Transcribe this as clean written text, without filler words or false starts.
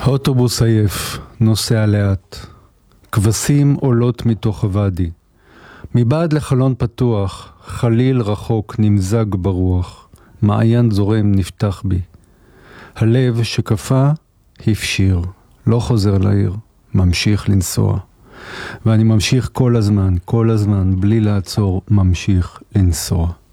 האוטובוס עייף, נוסע לאט. כבשים עולות מתוך הוואדי. מבעד לחלון פתוח, חליל רחוק נמזג ברוח. מעיין זורם נפתח בי. הלב שקפה הפשיר, לא חוזר לעיר, ממשיך לנסוע. ואני ממשיך כל הזמן, בלי לעצור, ממשיך לנסוע.